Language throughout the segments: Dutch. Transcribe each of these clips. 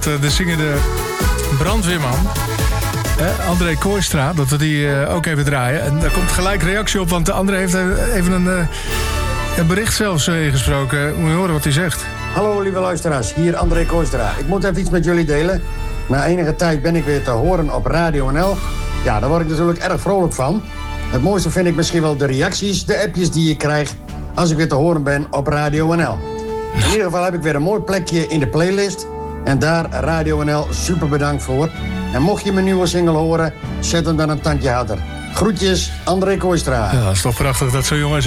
dat de zingende brandweerman, André Kooistra, dat we die ook even draaien. En daar komt gelijk reactie op, want André heeft even een bericht zelfs ingesproken. Moet je horen wat hij zegt. Hallo lieve luisteraars, hier André Kooistra. Ik moet even iets met jullie delen. Na enige tijd ben ik weer te horen op Radio NL. Ja, daar word ik natuurlijk erg vrolijk van. Het mooiste vind ik misschien wel de reacties, de appjes die ik krijg als ik weer te horen ben op Radio NL. In ieder geval heb ik weer een mooi plekje in de playlist. En daar Radio NL super bedankt voor. En mocht je mijn nieuwe single horen, zet hem dan een tandje harder. Groetjes, André Kooistra. Ja, het is toch prachtig dat zo'n jongen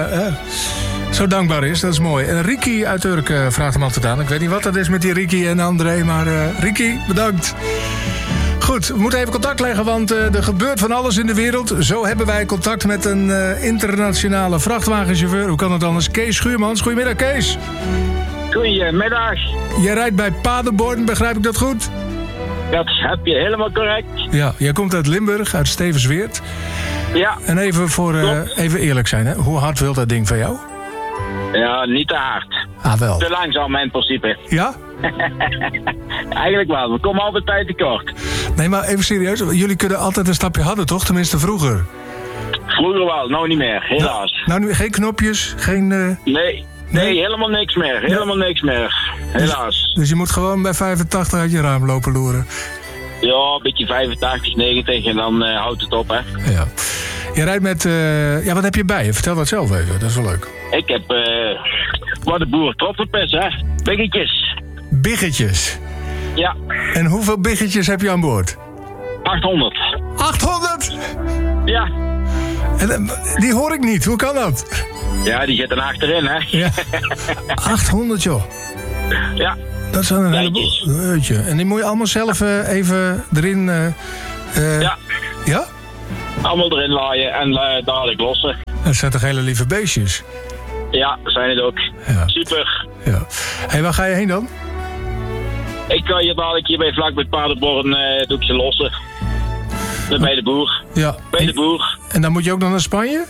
zo dankbaar is. Dat is mooi. En Ricky uit Urk vraagt hem altijd aan. Ik weet niet wat dat is met die Ricky en André, maar Ricky, bedankt. Goed, we moeten even contact leggen, want er gebeurt van alles in de wereld. Zo hebben wij contact met een internationale vrachtwagenchauffeur. Hoe kan het anders? Kees Schuurmans. Goedemiddag, Kees. Goedemiddag. Jij rijdt bij Paderborn, begrijp ik dat goed? Dat heb je helemaal correct. Ja, jij komt uit Limburg, uit Stevensweert. Ja. En even eerlijk zijn, hè? Hoe hard wil dat ding van jou? Ja, niet te hard. Ah, wel. Te langzaam in principe. Ja? Eigenlijk wel, we komen altijd tijd tekort. Nee, maar even serieus. Jullie kunnen altijd een stapje harder, toch? Tenminste, vroeger. Vroeger wel, nou niet meer, helaas. Nou, nu geen knopjes, geen... Nee, helemaal niks meer. Helemaal niks meer. Helaas. Dus je moet gewoon bij 85 uit je raam lopen loeren. Ja, een beetje 85, 90 en dan houdt het op, hè. Ja. Je rijdt met... wat heb je bij je? Vertel dat zelf even, dat is wel leuk. Ik heb... wat de boer trots op is, hè. Biggetjes. Biggetjes? Ja. En hoeveel biggetjes heb je aan boord? 800. 800? Ja. En die hoor ik niet, hoe kan dat? Ja, die zitten achterin, hè. Ja. 800, joh. Ja. Dat is een heleboel. Jeetje. En die moet je allemaal zelf even erin... ja. Ja? Allemaal erin laaien en dadelijk lossen. Dat zijn toch hele lieve beestjes? Ja, zijn het ook. Ja. Super. Ja. Hé, waar ga je heen dan? Ik kan hier dadelijk hier bij vlak bij Paderborn doe ik ze lossen. Bij de boer. Ja. Bij de boer. En dan moet je ook nog naar Spanje?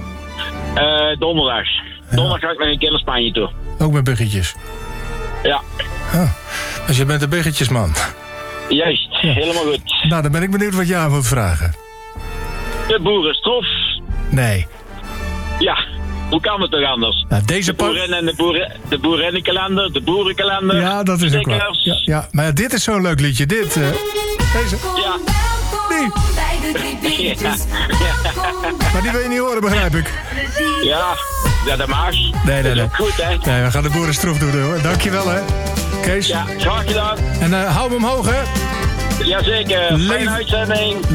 Donderdag. Ja. Donderdag ga ik nog een keer naar Spanje toe. Ook met biggetjes? Ja. Ah. Dus je bent een biggetjesman? Juist, helemaal goed. Nou, dan ben ik benieuwd wat je aan wilt vragen. De boerenstrof. Nee. Ja, hoe kan het toch anders? Nou, deze de boerinnenkalender, de boerenkalender. Ja, dat is ook wel. Ja, maar ja, dit is zo'n leuk liedje. Dit, deze. Ja. Die. Ja. Maar die wil je niet horen, begrijp ik. Ja, dat mag. Nee. Goed, hè? Nee, we gaan de boerenstroef doen, hoor. Dankjewel, hè. Kees. Ja, graag gedaan. En hou hem omhoog, hè. Jazeker. Fijne uitzending.